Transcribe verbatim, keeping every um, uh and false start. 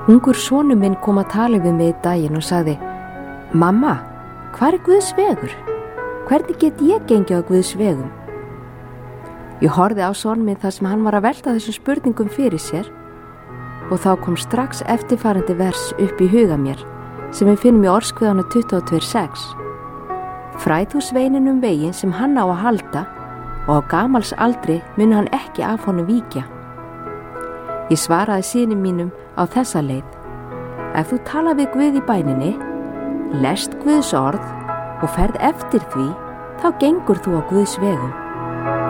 Ungur sonur minn kom að tala við mig í daginn og sagði: Mamma, hvar er Guðs vegur? Hvernig get ég gengið á Guðs vegum? Ég horfði á son minn þar sem hann var að velta þessum spurningum fyrir sér og þá kom strax eftirfarandi vers upp í huga mér sem við finnum í Orðskviðunum tuttugu og tvö sex. Fræð þú sveininn um veginn sem hann á að halda og á gamals aldri muni hann ekki af honum víkja. Ég svaraði synum mínum á þessa leið: ef þú tala við Guð í bæninni, lest Guðs orð og ferð eftir því, þá gengur þú á Guðs vegum.